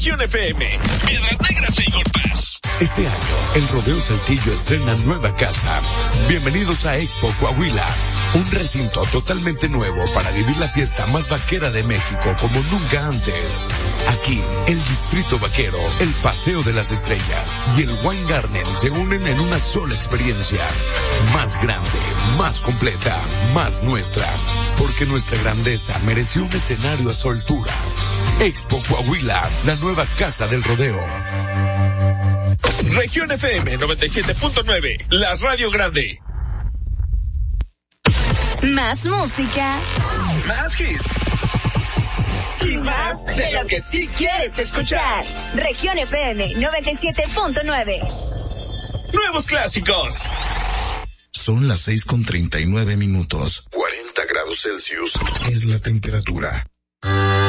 FM, Piedras Negras e Eagle Pass. Este año, el Rodeo Saltillo estrena nueva casa. Bienvenidos a Expo Coahuila, un recinto totalmente nuevo para vivir la fiesta más vaquera de México como nunca antes. Aquí, el Distrito Vaquero, el Paseo de las Estrellas y el Wine Garden se unen en una sola experiencia. Más grande, más completa, más nuestra. Porque nuestra grandeza mereció un escenario a su altura. Expo Coahuila, la nueva casa del rodeo. Región FM 97.9, la radio grande. Más música. Más hits. Y más de lo que sí quieres escuchar. Región FM 97.9. Nuevos clásicos. Son las 6:39. 40 grados Celsius es la temperatura.